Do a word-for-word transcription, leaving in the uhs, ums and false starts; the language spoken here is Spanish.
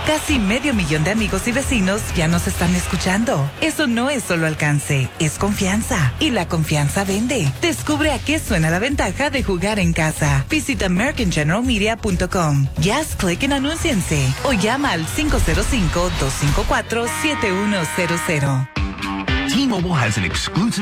Casi medio millón de amigos y vecinos ya nos están escuchando. Eso no es solo alcance, es confianza. Y la confianza vende. Descubre a qué suena la ventaja de jugar en casa. Visita american general media punto com. Ya haz clic en anúnciense o llama al cinco cero cinco, dos cinco cuatro, siete uno cero cero. T-Mobile has an exclusive